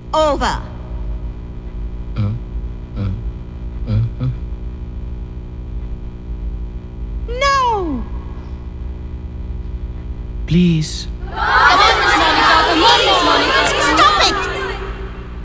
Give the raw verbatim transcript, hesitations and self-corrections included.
over. Uh, uh, uh, uh. No! Please. Come on, Miss Monica, come on, Miss